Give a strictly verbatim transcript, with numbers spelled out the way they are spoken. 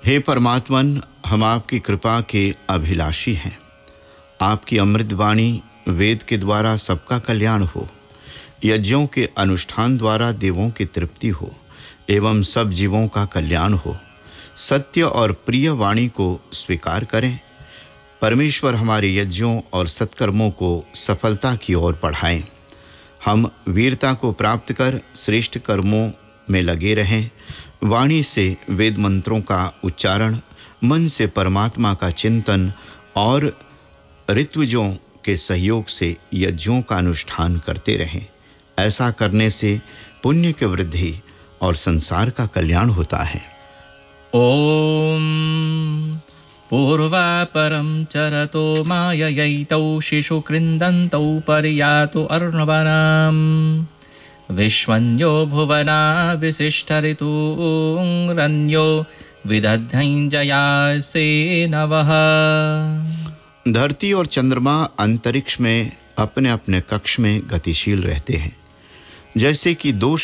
हे परमात्मन, हम आपकी कृपा के अभिलाषी हैं। आपकी अमृत वाणी वेद के द्वारा सबका कल्याण हो, यज्ञों के अनुष्ठान द्वारा देवों की तृप्ति हो एवं सब जीवों का कल्याण हो। सत्य और प्रिय वाणी को स्वीकार करें। परमेश्वर हमारे यज्ञों और सत्कर्मों को सफलता की ओर बढ़ाएं। हम वीरता को प्राप्त कर श्रेष्ठ कर्मों में लगे रहें। वाणी से वेद मंत्रों का उच्चारण, मन से परमात्मा का चिंतन और ऋत्विजों के सहयोग से यज्ञों का अनुष्ठान करते रहें। ऐसा करने से पुण्य की वृद्धि और संसार का कल्याण होता है। ओम पूर्वापरं चरतो माययैतौ शिशु कृन्दन्तौ पर्यातु अर्णवानाम् विश्वन्यो भुवना विशिष्ट ऋतुरन्यो विदध्यञ्जयासे नवः। धरती और चंद्रमा अंतरिक्ष में अपने अपने कक्ष में गतिशील रहते हैं। जैसे कि दो